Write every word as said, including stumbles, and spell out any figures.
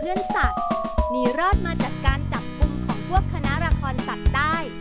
พื่อนสัตว์หนีรอดมาจากการจับกุมของพวกคณะละครสัตว์ใต้